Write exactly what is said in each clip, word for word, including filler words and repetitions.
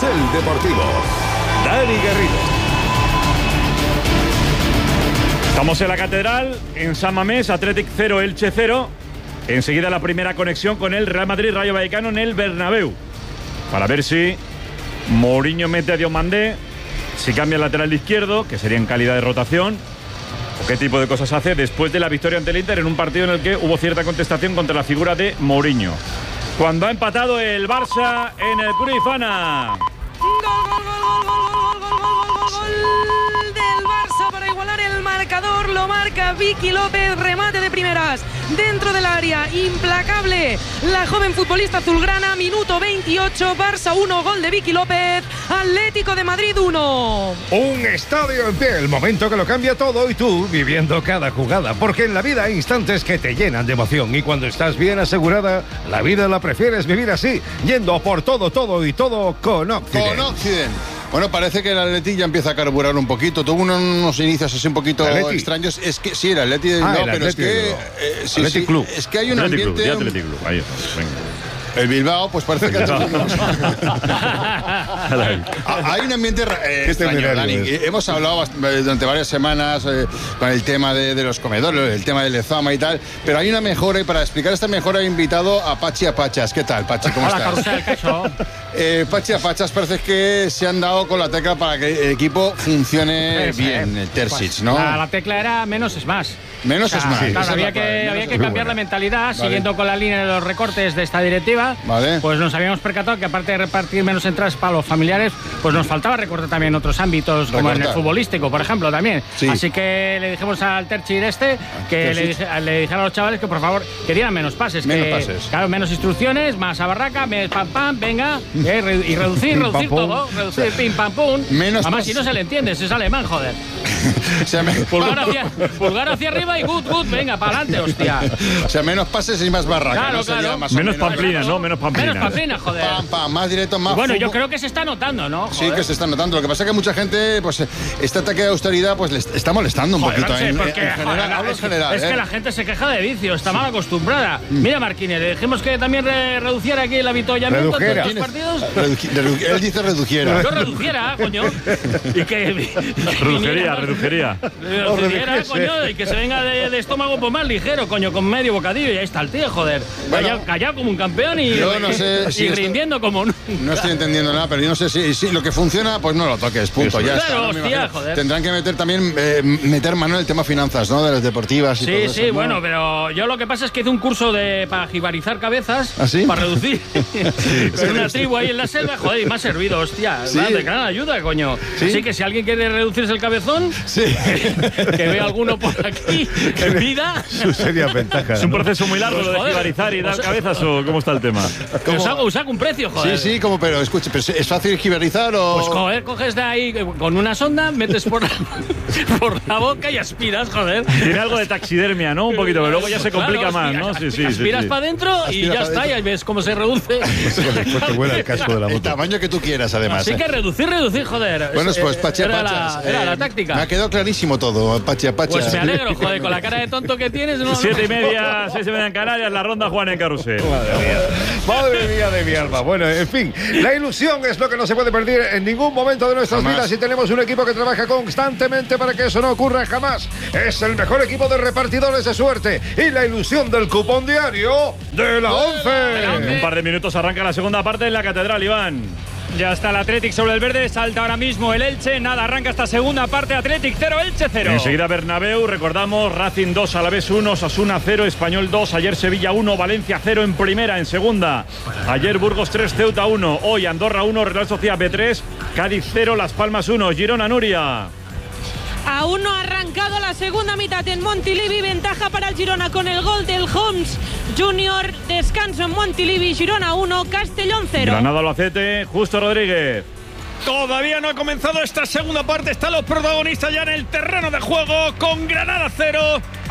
Carrusel Deportivo. Dani Garrido. Estamos en la Catedral, en San Mamés, Athletic cero, Elche cero. Enseguida la primera conexión con el Real Madrid Rayo Vallecano en el Bernabéu. Para ver si Mourinho mete a Diomandé, si cambia el lateral izquierdo, que sería en calidad de rotación, o qué tipo de cosas hace después de la victoria ante el Inter en un partido en el que hubo cierta contestación contra la figura de Mourinho. Cuando ha empatado el Barça en el Cruyff Arena. Marcador lo marca Vicky López, remate de primeras dentro del área, implacable la joven futbolista azulgrana. Minuto veintiocho, Barça uno, gol de Vicky López, Atlético de Madrid uno. Un estadio en pie, el momento que lo cambia todo, y tú viviendo cada jugada, porque en la vida hay instantes que te llenan de emoción, y cuando estás bien asegurada, la vida la prefieres vivir así, yendo por todo, todo y todo con Occident. Con Occident. Bueno, parece que el Atleti ya empieza a carburar un poquito. Tuvo unos, unos inicios así un poquito ¿Atleti? extraños. Es que sí, el Atleti de Ah, no, el pero Atleti es que de eh, sí, Atleti sí, Club. es que hay un Athletic ambiente. Club, Athletic Club. Ahí está, venga. El Bilbao, pues parece que hay un ambiente eh, extraño, Dani. Hemos hablado durante varias semanas eh, con el tema de, de los comedores, el tema del Lezama y tal, pero hay una mejora, y para explicar esta mejora he invitado a Pachi Apachas. ¿Qué tal, Pachi? ¿Cómo Hola, estás? Carrusel, cacho. Eh, Pachi Apachas parece que se han dado con la tecla para que el equipo funcione Sí, sí. bien, el Terzic, Pues, ¿no? La, la tecla era menos es más. Menos O sea, es más. Claro, Esa había es la que, clave, había menos que es más. cambiar la mentalidad, Vale. siguiendo con la línea de los recortes de esta directiva. Vale. Pues nos habíamos percatado que aparte de repartir menos entradas para los familiares, pues nos faltaba recortar también en otros ámbitos, como en el Recortar. futbolístico, por ejemplo, también. Sí. Así que le dijimos al Terchir este que le, Terzic. dije- le dijera a los chavales que por favor que dieran menos pases. Menos que, pases. Claro, menos instrucciones, más a barraca, menos pam pam, venga, eh, re- y reducir, Pim, reducir pam, pum. todo, reducir pim pam pum. Menos Además, pases. si no se le entiende, si es alemán, joder. O sea, me- Pulgar hacia, pulgar hacia arriba y good, good, venga, para adelante, hostia. o sea, menos pases y más barraca. Claro, ¿no? Sería claro. más o Menos menos. pamplinas, ¿no? Menos pamplinas. Menos pamplinas, joder. Pam, pam, más directo, más Bueno, yo fútbol. creo que se está notando, ¿no? Sí, Joder. que se está notando. Lo que pasa es que mucha gente, pues, este ataque de austeridad, pues, le está molestando un Joder, poquito. no sé, en, porque, en general, joder, hablo en es, general, es ¿eh? que la gente se queja de vicio, está mal acostumbrada. Mira, Marquines, le dijimos que también re- reduciera aquí el avituallamiento de Redujera. los partidos. Reduji- redu- él dice reduciera. Yo reduciera, coño. Y que. y que Redujería, viniera- redujería. Reduciera, coño, y que se venga de, de estómago pues más ligero, coño, con medio bocadillo. Y ahí está el tío, joder. Bueno, callado, callado como un campeón y, yo no sé y si esto- rindiendo como un. No estoy entendiendo nada, pero yo no sé si, si lo que funciona, pues no lo toques, punto. Eso. Ya Claro, está, ¿no? Me hostia, imagino. joder. Tendrán que meter también, eh, meter mano en el tema finanzas, ¿no? De las deportivas y todo Sí, eso, sí, ¿no? bueno, pero yo lo que pasa es que hice un curso de para jibarizar cabezas, ¿Ah, sí? para reducir con una tribu ahí en la selva, joder, y me ha servido, hostia, Sí. de gran ayuda, coño. ¿Sí? Así que si alguien quiere reducirse el cabezón, Sí. que vea alguno por aquí en vida, Su seria ventaja. ¿Es un ¿no? proceso muy largo Pues, lo de joder, jibarizar y dar pues, cabezas o cómo está el tema? que os hago, os hago un precio, joder. Sí, sí, como, pero escuche, pero ¿es fácil jibarizar o...? Pues joder, coges de ahí eh, con una sonda, metes por la, por la boca y aspiras, joder. Tiene algo de taxidermia, ¿no? Un poquito, pero luego ya se complica Claro, más, aspiras- ¿no? Sí, sí, sí. Aspiras sí. para adentro y Aspira ya pa' está, y dentro. ahí ves cómo se reduce. Después te vuela el casco de la El moto. tamaño que tú quieras, además. Así ¿eh? que reducir, reducir, joder. Bueno, Es- pues eh, Pachi era Apachas, la, era eh, la táctica. Me ha quedado clarísimo todo, Pachi Apachas. Pues me alegro, joder, con la cara de tonto que tienes. No, Siete y media, seis y media en Canarias, la ronda Juan en Carrusel. Madre mía. Madre mía de mi alma. Bueno, en fin, la ilusión es lo que no se puede perder en ningún momento de nuestras Jamás. vidas, y tenemos un equipo que trabaja constantemente para que eso no ocurra jamás. Es el mejor equipo de repartidores de suerte y la ilusión del cupón diario de la En un once. par de minutos arranca la segunda parte en la Catedral, Iván. Ya está el Athletic sobre el verde, salta ahora mismo el Elche, nada, arranca esta segunda parte, Athletic cero, Elche cero. Enseguida Bernabéu, recordamos, Racing dos, Alavés uno, Osasuna cero, Español dos, ayer Sevilla uno, Valencia cero en primera, en segunda. Ayer Burgos tres, Ceuta uno, hoy Andorra uno, Real Sociedad B tres, Cádiz cero, Las Palmas uno, Girona, Nuria. Aún no ha arrancado la segunda mitad en Montilivi, ventaja para el Girona con el gol del Homs Junior, descanso en Montilivi, Girona uno, Castellón cero. Granada Albacete, Justo Rodríguez. Todavía no ha comenzado esta segunda parte, están los protagonistas ya en el terreno de juego con Granada cero,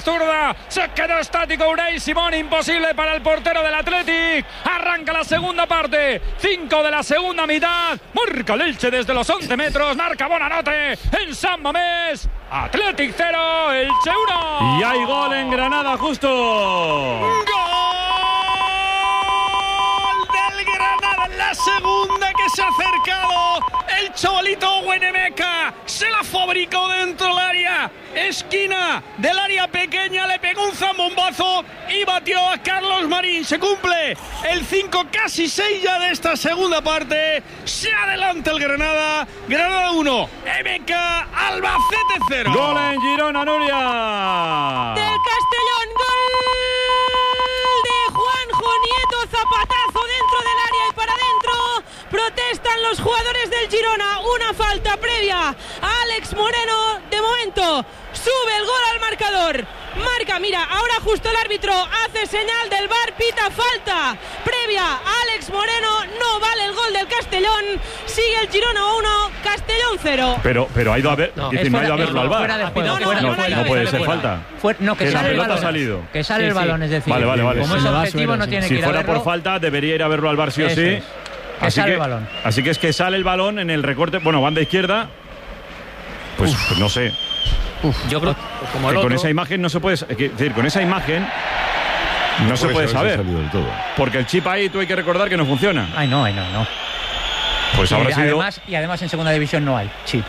zurda. Se quedó estático Unai Simón, imposible para el portero del Athletic. Arranca la segunda parte, cinco de la segunda mitad. Marca el Elche desde los once metros, marca Bonanote en San Mamés. Athletic cero, Elche uno. Y hay gol en Granada justo. ¡Gol del Granada en la segunda que se ha acercado! El chavalito Huenemeca se la fabricó dentro del área. Esquina del área pequeña, le pegó un zambombazo y batió a Carlos Marín. Se cumple el cinco, casi seis ya de esta segunda parte. Se adelanta el Granada. Granada uno, M K Albacete cero. Gol en Girona, Nuria. Del Castellón, gol de Juanjo Nieto, zapatazo dentro del área y para adentro. Protestan los jugadores del Girona. Una falta previa a Alex Moreno. De momento sube el gol al marcador. Marca, mira, ahora justo el árbitro hace señal del V A R, pita falta previa a Alex Moreno. No vale el gol del Castellón. Sigue el Girona uno, Castellón cero. Pero, pero ha ido a ver, No, dice, es no ha ido a fuera- verlo al no, V A R. fuera de juego, no, fuera de no, juego. no puede ser Fuera. falta. Fue- no, que, Que la sale el pelota balón. ha salido. Que sale Sí, el balón, sí. es decir. Vale, vale, vale. Como Sí, es le va objetivo, suero, no sí. tiene Si que ir a fuera por verlo. falta, debería ir a verlo al V A R sí o Eso sí. es. Que Así sale que, el balón. así que es que sale el balón en el recorte. Bueno, banda izquierda. Pues, pues no sé. Yo creo como el Que con otro. esa imagen no se puede. Es decir, con esa imagen no se puede saber. Porque el chip ahí tú hay que recordar que no funciona. Ay, no, ay, no, no. Pues y, habrá sido. además, y además en segunda división no hay chip.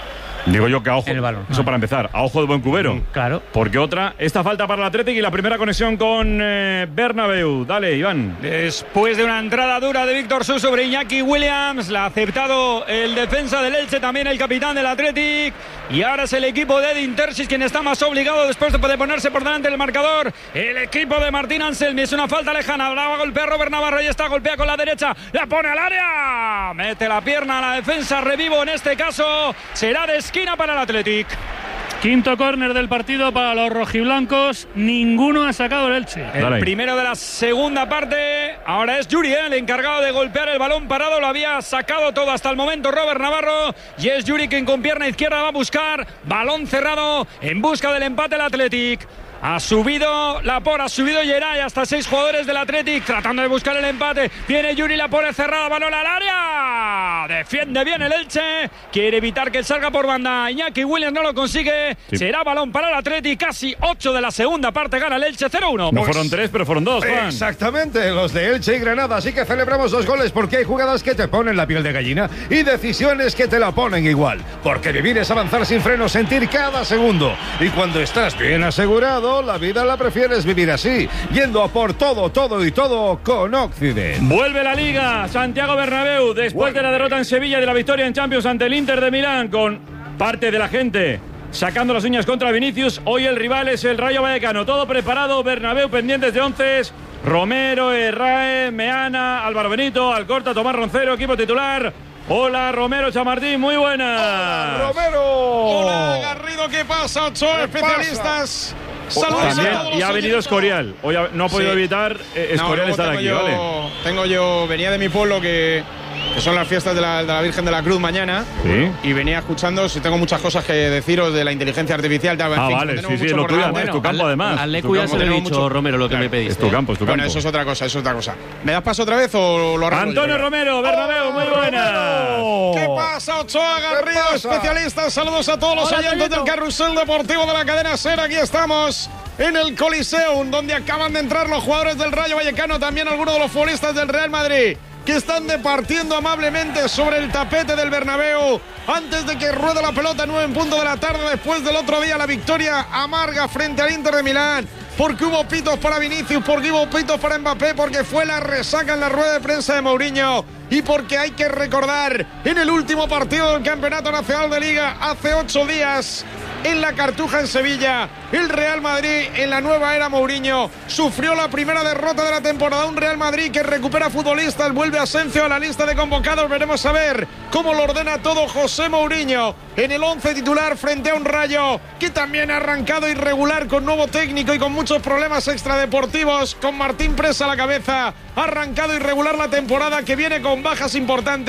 Digo yo que a ojo. El balón. Eso Ah. para empezar. A ojo de buen cubero. Claro. Porque otra. Esta falta para el Athletic y la primera conexión con eh, Bernabéu. Dale, Iván. Después de una entrada dura de Víctor Su sobre Iñaki Williams, la ha aceptado el defensa del Elche, también el capitán del Athletic. Y ahora es el equipo de Edin Terzic quien está más obligado después de poder ponerse por delante del marcador. El equipo de Martín Anselmi, es una falta lejana. Ahora va a golpear Robert Navarro y está golpea con la derecha. La pone al área. Mete la pierna a la defensa. Revivo en este caso. Será de esquina para el Athletic. Quinto córner del partido para los rojiblancos. Ninguno ha sacado el Elche. El Dale. primero de la segunda parte. Ahora es Yuri, ¿eh? El encargado de golpear el balón parado. Lo había sacado todo hasta el momento Robert Navarro. Y es Yuri quien con pierna izquierda va a buscar. Balón cerrado en busca del empate el Athletic. Ha subido Lapor, ha subido Geray, hasta seis jugadores del Athletic tratando de buscar el empate. Viene Yuri, la pone cerrada, balón al área. Defiende bien el Elche. Quiere evitar que salga por banda. Iñaki Williams no lo consigue. Sí. Será balón para el Athletic. Casi ocho de la segunda parte. Gana el Elche cero uno. No fueron tres, pero fueron dos, Juan. Exactamente, los de Elche y Granada. Así que celebramos dos goles porque hay jugadas que te ponen la piel de gallina y decisiones que te la ponen igual. Porque vivir es avanzar sin freno, sentir cada segundo. Y cuando estás bien asegurado, la vida la prefieres vivir así, yendo a por todo, todo y todo con Occident. Vuelve la Liga, Santiago Bernabéu, después de la derrota en Sevilla y de la victoria en Champions ante el Inter de Milán, con parte de la gente sacando las uñas contra Vinicius. Hoy el rival es el Rayo Vallecano. Todo preparado, Bernabéu pendientes de once. Romero, Herrae, Meana, Álvaro Benito, Alcorta, Tomás Roncero, equipo titular. Hola, Romero Chamartín, muy buenas. Hola, Romero. Hola, Garrido, ¿qué pasa? Ocho ¿Qué especialistas. Saludos También, a todos y los ha venido oyentes. Escorial. Hoy ha- no ha podido Sí. evitar eh, No, Escorial luego estar tengo aquí, yo, ¿vale? Tengo yo, venía de mi pueblo que, que son las fiestas de la, de la Virgen de la Cruz mañana. Sí. Y venía escuchando, si tengo muchas cosas que deciros de la inteligencia artificial. Tal, en Ah, fin, vale, tenemos sí, sí, mucho es lo por tuyo, delante. además, tu campo, además. Al Tu Lecu ya campo, se lo he tenemos dicho, mucho- Romero, lo que Claro. me pediste. Es tu campo, es tu Bueno, campo. eso es otra cosa, eso es otra cosa. ¿Me das paso otra vez o lo arreglo Antonio yo? Romero, Bernabéu, muy buenas. ¿Qué pasa, Ochoa Garrido, pasa? especialistas? Saludos a todos los Hola, oyentes Toñito. del carrusel deportivo de la cadena SER. Aquí estamos en el Coliseum, donde acaban de entrar los jugadores del Rayo Vallecano, también algunos de los futbolistas del Real Madrid, que están departiendo amablemente sobre el tapete del Bernabéu antes de que ruede la pelota nueve en punto de la tarde, después del otro día la victoria amarga frente al Inter de Milán, porque hubo pitos para Vinicius, porque hubo pitos para Mbappé, porque fue la resaca en la rueda de prensa de Mourinho y porque hay que recordar en el último partido del Campeonato Nacional de Liga hace ocho días en la Cartuja en Sevilla, el Real Madrid en la nueva era Mourinho sufrió la primera derrota de la temporada. Un Real Madrid que recupera futbolistas, vuelve Asensio a la lista de convocados. Veremos a ver cómo lo ordena todo José Mourinho en el once titular frente a un Rayo que también ha arrancado irregular con nuevo técnico y con muchos problemas extradeportivos, con Martín Presa a la cabeza. Ha arrancado irregular la temporada, que viene con bajas importantes.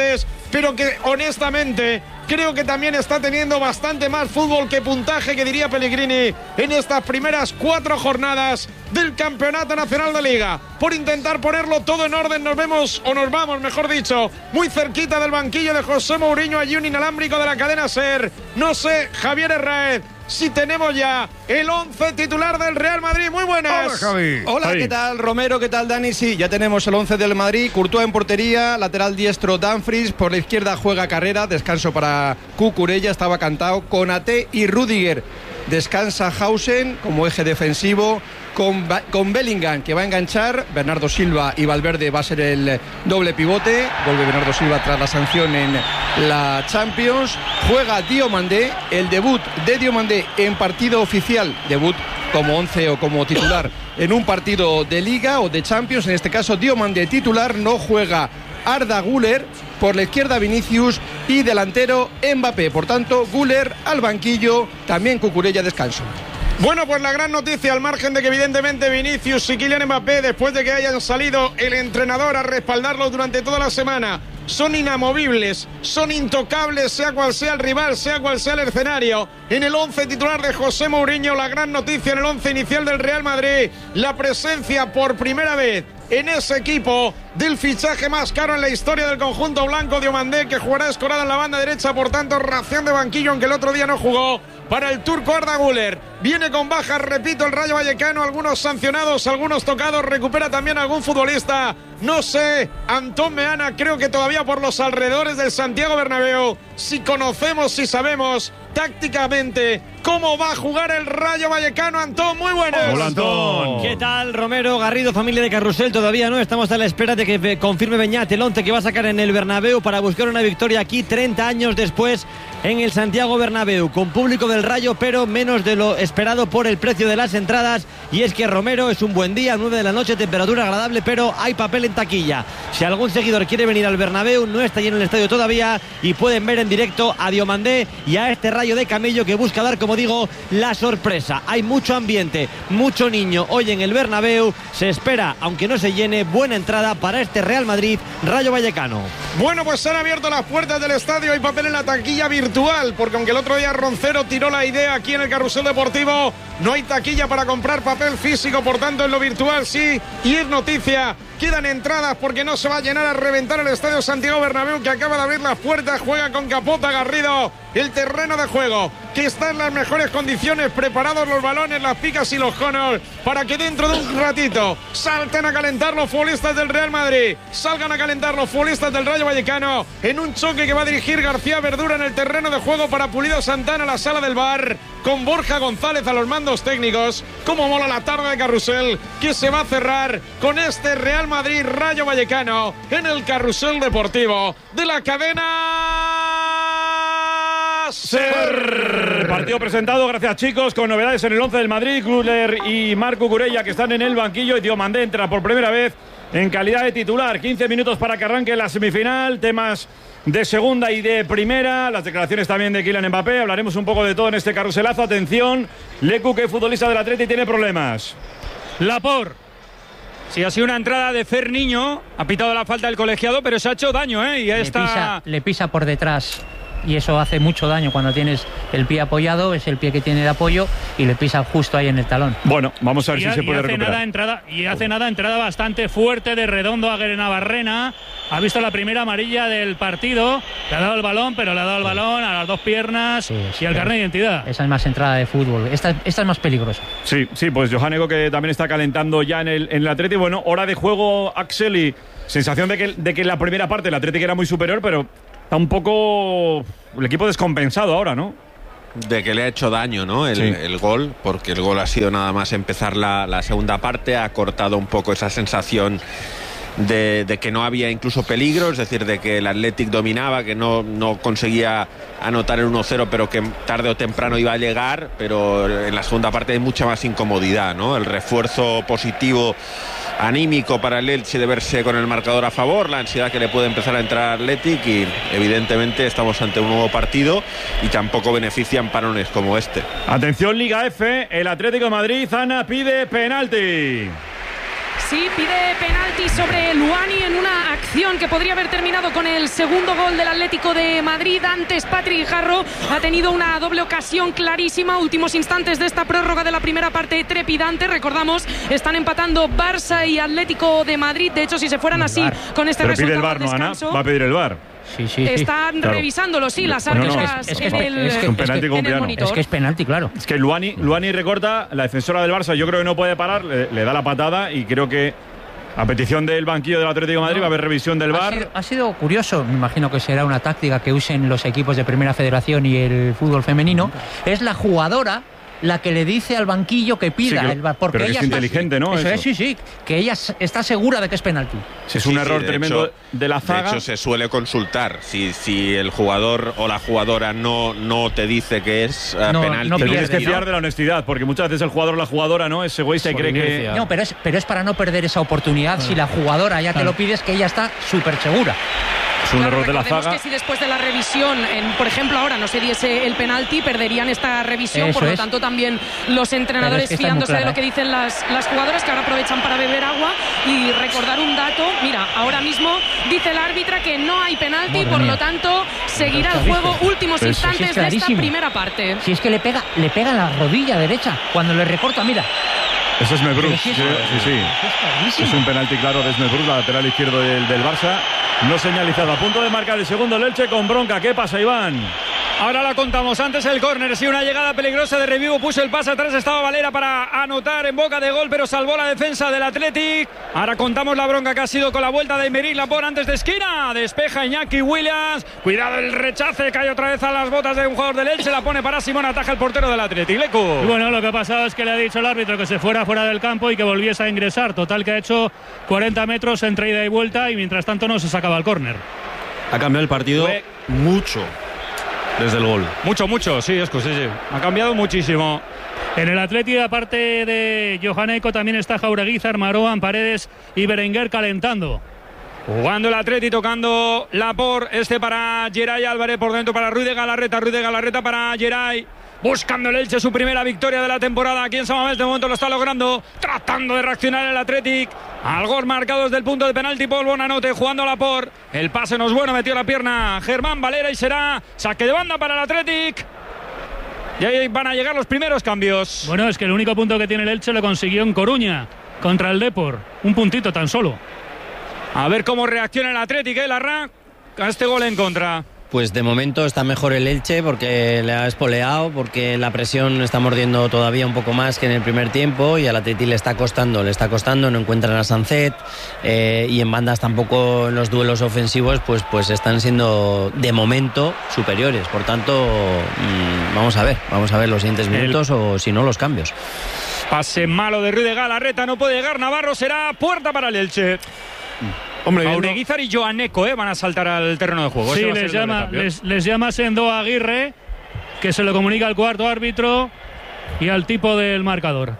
pero que honestamente creo que también está teniendo bastante más fútbol que puntaje, que diría Pellegrini, en estas primeras cuatro jornadas del Campeonato Nacional de Liga. Por intentar ponerlo todo en orden, nos vemos, o nos vamos, mejor dicho, muy cerquita del banquillo de José Mourinho, allí un inalámbrico de la cadena SER. No sé, Javier Herráez, si tenemos ya el once titular del Real Madrid. Muy buenas. Hola, Javi. Hola, Javi. ¿Qué tal, Romero? ¿Qué tal, Dani? Sí, ya tenemos el once del Madrid. Courtois en portería, lateral diestro Dumfries, por la izquierda juega Carrera, descanso para Cucurella, estaba cantado, Konaté y Rüdiger. Descansa Hausen como eje defensivo, con, con Bellingham, que va a enganchar. Bernardo Silva y Valverde va a ser el doble pivote. Vuelve Bernardo Silva tras la sanción en la Champions. Juega Diomandé, el debut de Diomandé en partido oficial, debut como once o como titular en un partido de Liga o de Champions. En este caso Diomandé titular, no juega Arda Güler, por la izquierda Vinicius y delantero Mbappé. Por tanto, Güler al banquillo, también Cucurella descanso. Bueno, pues la gran noticia, al margen de que evidentemente Vinicius y Kylian Mbappé, después de que hayan salido el entrenador a respaldarlos durante toda la semana, son inamovibles, son intocables, sea cual sea el rival, sea cual sea el escenario. En el once titular de José Mourinho, la gran noticia en el once inicial del Real Madrid, la presencia por primera vez en ese equipo del fichaje más caro en la historia del conjunto blanco, Diomandé, que jugará escorado en la banda derecha, por tanto ración de banquillo, aunque el otro día no jugó, para el turco Arda Güler. Viene con bajas, repito, el Rayo Vallecano, algunos sancionados, algunos tocados, recupera también algún futbolista, no sé, Antón Meana, creo que todavía por los alrededores del Santiago Bernabéu. Si conocemos, si sabemos tácticamente cómo va a jugar el Rayo Vallecano. Antón, muy buenas. Hola, Antón. ¿Qué tal, Romero, Garrido, familia de Carrusel? Todavía no, estamos a la espera de que confirme Beñat el once que va a sacar en el Bernabéu para buscar una victoria aquí treinta años después en el Santiago Bernabéu, con público del Rayo, pero menos de lo esperado por el precio de las entradas. Y es que, Romero, es un buen día, nueve de la noche, temperatura agradable, pero hay papel en taquilla. Si algún seguidor quiere venir al Bernabéu, no está lleno el estadio todavía y pueden ver en directo a Diomandé y a este Rayo de Camello que busca dar, como digo, la sorpresa. Hay mucho ambiente, mucho niño hoy en el Bernabéu. Se espera, aunque no se llene, buena entrada para este Real Madrid Rayo Vallecano. Bueno, pues se han abierto las puertas del estadio, hay papel en la taquilla virtual, porque aunque el otro día Roncero tiró la idea aquí en el Carrusel Deportivo, no hay taquilla para comprar papel físico, por tanto en lo virtual sí, y es noticia. Quedan entradas porque no se va a llenar a reventar el estadio Santiago Bernabéu, que acaba de abrir las puertas, juega con Capota Garrido el terreno de juego, que está en las mejores condiciones, preparados los balones, las picas y los conos, para que dentro de un ratito salten a calentar los futbolistas del Real Madrid, salgan a calentar los futbolistas del Rayo Vallecano, en un choque que va a dirigir García Verdura en el terreno de juego para Pulido Santana, la sala del bar, con Borja González a los mandos técnicos. Cómo mola la tarde de Carrusel, que se va a cerrar con este Real Madrid Rayo Vallecano en el Carrusel Deportivo de la cadena SER. Partido presentado, gracias chicos, con novedades en el once del Madrid. Güler y Marco Cucurella, que están en el banquillo, y Diomandé entra por primera vez en calidad de titular. quince minutos para que arranque la semifinal, temas de segunda y de primera, las declaraciones también de Kylian Mbappé. Hablaremos un poco de todo en este carruselazo. Atención, Lecu, que futbolista del Atleti, tiene problemas. Lapor. Sí, ha sido una entrada de Fer Niño, ha pitado la falta del colegiado, pero se ha hecho daño, ¿eh? Y le, está... pisa, le pisa por detrás. Y eso hace mucho daño cuando tienes el pie apoyado, es el pie que tiene de apoyo y le pisa justo ahí en el talón. Bueno, vamos a ver y si ha, se puede y hace recuperar. Nada entrada, y hace nada entrada bastante fuerte de Redondo a Grenabarrena. Ha visto la primera amarilla del partido, le ha dado el balón, pero le ha dado el balón a las dos piernas sí, sí, y al carnet de identidad. Esa es más entrada de fútbol, esta, esta es más peligrosa. Sí, sí, pues Johannego, que también está calentando ya en el, en el Atleti. Bueno, hora de juego, Axel, y sensación de que, de que en la primera parte el Atleti era muy superior, pero está un poco el equipo descompensado ahora, ¿no? De que le ha hecho daño, ¿no? El, sí. el gol, porque el gol ha sido nada más empezar la, la segunda parte, ha cortado un poco esa sensación de, de que no había incluso peligro, es decir, de que el Athletic dominaba, que no, no conseguía anotar el uno cero, pero que tarde o temprano iba a llegar, pero en la segunda parte hay mucha más incomodidad, ¿no? El refuerzo positivo anímico para el Elche de verse con el marcador a favor, la ansiedad que le puede empezar a entrar al Athletic, y evidentemente estamos ante un nuevo partido y tampoco benefician parones como este. Atención, Liga F, el Atlético de Madrid, Zana pide penalti. Sí, pide penalti sobre Luani en una acción que podría haber terminado con el segundo gol del Atlético de Madrid. Antes Patrick Jarro ha tenido una doble ocasión clarísima. Últimos instantes de esta prórroga de la primera parte trepidante. Recordamos, están empatando Barça y Atlético de Madrid. De hecho, si se fueran así con este Pero resultado pide el VAR, ¿no, Ana? Va a pedir el VAR. Sí, sí, sí. Están Claro. revisándolo, sí, las No, no, árbitras es que- en es que- el, es que un penalti con en el piano. monitor. Es que es penalti, claro. Es que Luani, Luani recorta, la defensora del Barça yo creo que no puede parar, le, le da la patada y creo que a petición del banquillo del Atlético de Madrid va a haber revisión del Ha VAR. sido, ha sido curioso, me imagino que será una táctica que usen los equipos de Primera Federación y el fútbol femenino. Es la jugadora la que le dice al banquillo que pida Sí, que- el VAR, porque pero que ella es está- inteligente, ¿no? Eso Eso. es, sí, sí, que ella s- está segura de que es penalti. Si es un Sí, error sí, tremendo hecho- de la zaga. De hecho, se suele consultar. Si, si el jugador o la jugadora no, no te dice que es eh, No, penalti. no Te tienes que pierde, fiar ¿no? de la honestidad, porque muchas veces el jugador o la jugadora no es egoísta y Por cree que. inercia. No, pero es, pero es para no perder esa oportunidad. Si la jugadora ya te lo pides, que ella está súper segura. Es un Claro, error de la recordemos zaga. que si después de la revisión, en, por ejemplo, ahora no se diese el penalti, perderían esta revisión. Eso por lo es. tanto, también los entrenadores Pero es que está muy fiándose de clara. lo que dicen las, las jugadoras, que ahora aprovechan para beber agua. Y recordar un dato, mira, ahora mismo dice la árbitra que no hay penalti, Madre por mía. lo tanto seguirá el ¿Has visto? juego últimos Eso. instantes Sí, es de esta clarísimo. primera parte. Si es que le pega, le pega en la rodilla derecha cuando le recorta, mira. Eso es Mebruz. Pero Sí, sí, sí, es- sí. Es clarísimo. Es un penalti claro de Mebruz, la lateral izquierdo del, del Barça. No señalizado. A punto de marcar el segundo el Elche con bronca. ¿Qué pasa, Iván? Ahora la contamos. Antes el córner, sí, una llegada peligrosa de Revivo, puso el pase atrás, estaba Valera para anotar en boca de gol, pero salvó la defensa del Athletic. Ahora contamos la bronca que ha sido con la vuelta de Aymeric Laporte antes de esquina. Despeja Iñaki Williams. Cuidado el rechace, cae otra vez a las botas de un jugador del Elche, la pone para Simón, ataja el portero del Athletic. Leco. Y bueno, lo que ha pasado es que le ha dicho el árbitro que se fuera fuera del campo y que volviese a ingresar. Total que ha hecho cuarenta metros entre ida y vuelta y mientras tanto no se sacaba el córner. Ha cambiado el partido Fue- mucho desde el gol. Mucho, mucho, sí, es que sí, sí. Ha cambiado muchísimo. En el Atleti, aparte de Johanneco, también está Jaureguizar, Maroan, Paredes y Berenguer calentando. Jugando el Atleti, tocando Laporte, este para Geray Álvarez, por dentro para Ruiz de Galarreta, Ruiz de Galarreta para Geray. Buscando el Elche su primera victoria de la temporada aquí en San Mamés, de momento lo está logrando, tratando de reaccionar el Athletic. Algo marcado desde el punto de penalti, Paul Bonanote jugando a Laporte. El pase no es bueno, metió la pierna Germán Valera y será saque de banda para el Athletic. Y ahí van a llegar los primeros cambios. Bueno, es que el único punto que tiene el Elche lo consiguió en Coruña contra el Depor. Un puntito tan solo. A ver cómo reacciona el Athletic, ¿eh? Larra, a este gol en contra. Pues de momento está mejor el Elche porque le ha espoleado, porque la presión está mordiendo todavía un poco más que en el primer tiempo y al Atleti le está costando, le está costando, no encuentran a Sancet eh, y en bandas tampoco en los duelos ofensivos pues, pues están siendo de momento superiores. Por tanto, mmm, vamos a ver, vamos a ver los siguientes minutos el... o si no los cambios. Pase malo de Ruiz de Galarreta, no puede llegar Navarro, será puerta para el Elche. Hombre, Jaureguizar y Joaneco eh, van a saltar al terreno de juego. Sí, les llama, les, les llama Sendo Aguirre, que se lo comunica al cuarto árbitro y al tipo del marcador.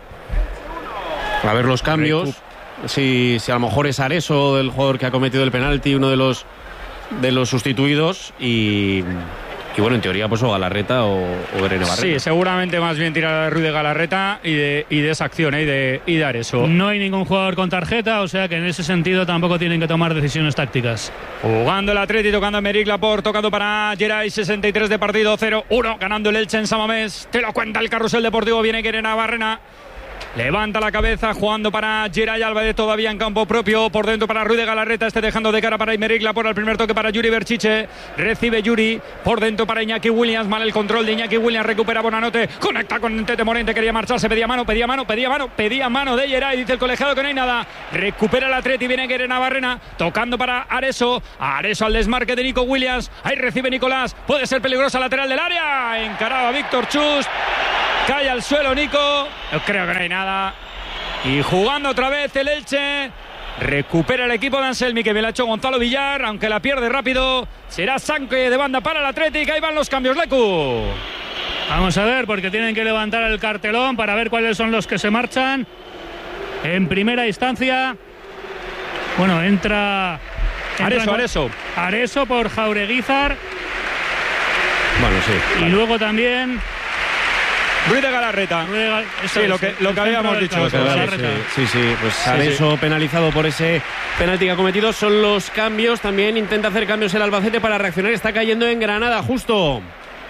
A ver los cambios. Si, si a lo mejor es Areso, el jugador que ha cometido el penalti, uno de los de los sustituidos y... Y bueno, en teoría, pues o Galarreta o, o Irene Barrera. Sí, seguramente más bien tirar a Ruiz de Galarreta y de, y de esa acción ¿eh? y, de, y dar eso. No hay ningún jugador con tarjeta, o sea que en ese sentido tampoco tienen que tomar decisiones tácticas. Jugando el Atleti, tocando a Aymeric Laporte, tocando para Geray, sesenta y tres de partido, cero uno, ganando el Elche en San Mamés. Te lo cuenta el carrusel deportivo, viene Irene Barrena. Levanta la cabeza, jugando para Geray Álvarez, todavía en campo propio, por dentro para Ruiz de Galarreta, este dejando de cara para Aymeric Laporte, al primer toque para Yuri Berchiche, recibe Yuri, por dentro para Iñaki Williams, mal el control de Iñaki Williams, recupera Bonanote, conecta con Tete Morente, quería marcharse, pedía mano, pedía mano, pedía mano, pedía mano de Geray, dice el colegiado que no hay nada, recupera el Atleti, viene Irene Barrena, tocando para Areso, Areso al desmarque de Nico Williams, ahí recibe Nicolás, puede ser peligrosa lateral del área, encaraba Víctor Chust, cae al suelo Nico, yo creo que no hay nada. Y jugando otra vez el Elche, recupera el equipo de Anselmi, que bien lo ha hecho Gonzalo Villar, aunque la pierde rápido, será saque de banda para el Atlético. Ahí van los cambios, Lecu. Vamos a ver, porque tienen que levantar el cartelón para ver cuáles son los que se marchan. En primera instancia, bueno, entra, entra Areso, Areso. Areso por Jaureguizar. Bueno, sí. Y vale. luego también Ruiz de Galarreta. Sí, lo que, lo que habíamos dicho. Campo, sí, sí, sí, pues Areso sí, sí. penalizado por ese penalti que ha cometido. Son los cambios, también intenta hacer cambios el Albacete para reaccionar. Está cayendo en Granada, justo.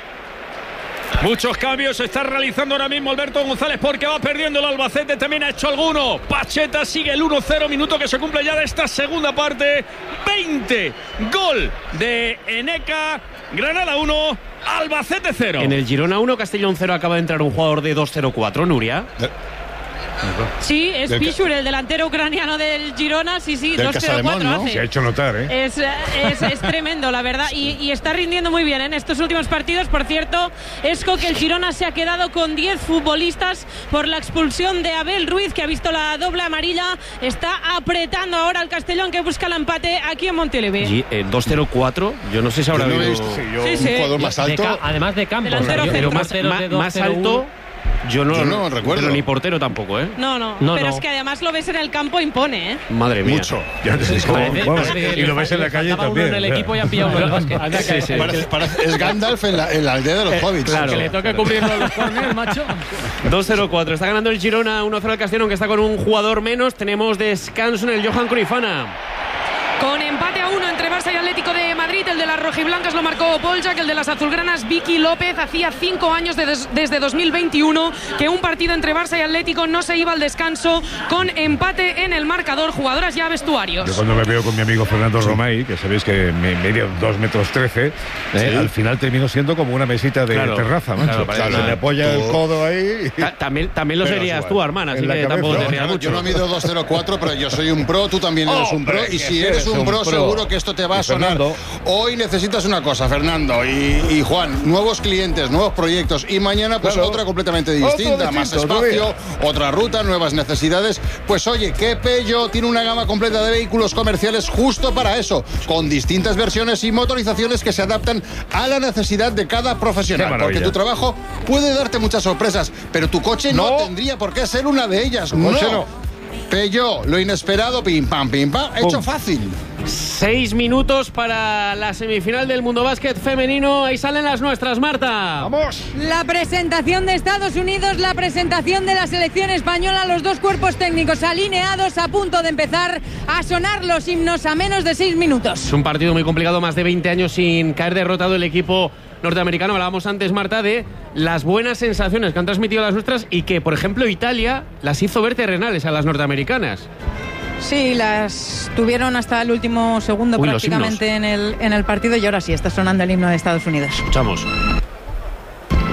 Muchos cambios se está realizando ahora mismo Alberto González porque va perdiendo el Albacete, también ha hecho alguno. Pacheta sigue el uno cero, minuto que se cumple ya de esta segunda parte. veinte, gol de Eneca, Granada uno, Albacete cero. En el Girona uno, Castellón cero acaba de entrar un jugador de dos cero cuatro, Nuria. Sí, es Pichur, el delantero ucraniano del Girona. Sí, sí, dos cero cuatro, ¿no? Hace. Se ha hecho notar, ¿eh? Es, es, es tremendo, la verdad. Y, y está rindiendo muy bien, ¿eh? En estos últimos partidos. Por cierto, Esco, que el Girona se ha quedado con diez futbolistas por la expulsión de Abel Ruiz, que ha visto la doble amarilla. Está apretando ahora al Castellón, que busca el empate aquí en Montilivi. Y eh, dos cero cuatro, yo no sé si habrá no habido... sí, yo, sí, sí. un jugador más alto. De, además de campo. Delantero pero más, más, más alto... Yo no, Yo no recuerdo. Pero ni portero tampoco, ¿eh? No, no, no pero no. es que además lo ves en el campo, impone, ¿eh? Madre mía. Mucho. Ya te digo, Parece, vamos, parece y lo ves en la calle también. Uno en el equipo y han pillado uno en el básquet. Sí, sí. Parece, parece, es Gandalf en la, en la aldea de los Eh, hobbits. claro. Que le toca cubrirlo los corners, macho. dos cero cuatro. Está ganando el Girona uno cero al Castellón, que está con un jugador menos. Tenemos descanso en el Johan Cruyffana. Con empate a uno entre Barça y Atlético de Madrid, el de las rojiblancas lo marcó Poljak, el de las azulgranas Vicky López. Hacía cinco años de des, desde dos mil veintiuno que un partido entre Barça y Atlético no se iba al descanso con empate en el marcador. Jugadoras ya vestuarios. Yo cuando me veo con mi amigo Fernando Romay, que sabéis que me medio dos metros trece, ¿eh? Sí. Al final termino siendo como una mesita de claro, terraza, macho. Claro, claro, se me apoya tú, el codo ahí. Y... También, también lo serías tú, hermana, así que tampoco te rías mucho. Yo no mido dos cero cuatro, pero yo soy un pro, tú también eres oh, un pro. Y si eres un pro, pro, seguro que esto te va a sonar. Hoy necesitas una cosa, Fernando y, y Juan, nuevos clientes, nuevos proyectos, y mañana pues claro. otra completamente distinta, más espacio, otra ruta, nuevas necesidades. Pues oye, que Peugeot tiene una gama completa de vehículos comerciales justo para eso, con distintas versiones y motorizaciones que se adaptan a la necesidad de cada profesional, porque tu trabajo puede darte muchas sorpresas, pero tu coche no, no tendría por qué ser una de ellas. No. no. Peugeot, lo inesperado, pim pam, pim pam, hecho Pum. fácil. Seis minutos para la semifinal del Mundo Básquet femenino. Ahí salen las nuestras, Marta. ¡Vamos! La presentación de Estados Unidos, la presentación de la selección española, los dos cuerpos técnicos alineados, a punto de empezar a sonar los himnos a menos de seis minutos. Es un partido muy complicado, más de veinte años sin caer derrotado el equipo norteamericano. Hablábamos antes, Marta, de las buenas sensaciones que han transmitido las nuestras y que, por ejemplo, Italia las hizo ver terrenales a las norteamericanas. Sí, las tuvieron hasta el último segundo Uy, prácticamente en el, en el partido, y ahora sí está sonando el himno de Estados Unidos. Escuchamos.